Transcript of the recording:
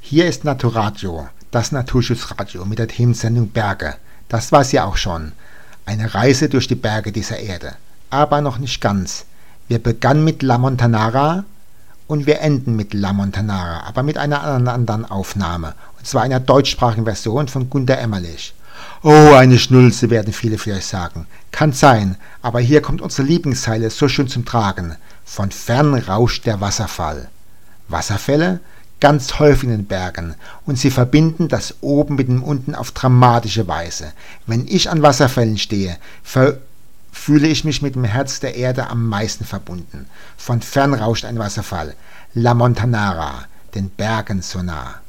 Hier ist Naturadio, das Naturschutzradio mit der Themensendung Berge. Das war sie auch schon. Eine Reise durch die Berge dieser Erde. Aber noch nicht ganz. Wir begannen mit La Montanara und wir enden mit La Montanara, aber mit einer anderen Aufnahme. Und zwar einer deutschsprachigen Version von Gunter Emmerlich. Oh, eine Schnulze, werden viele vielleicht sagen. Kann sein, aber hier kommt unsere Lieblingszeile so schön zum Tragen. Von fern rauscht der Wasserfall. Wasserfälle? Ganz häufig in den Bergen, und sie verbinden das Oben mit dem Unten auf dramatische Weise. Wenn ich an Wasserfällen stehe, fühle ich mich mit dem Herz der Erde am meisten verbunden. Von fern rauscht ein Wasserfall. La Montanara, den Bergen so nah.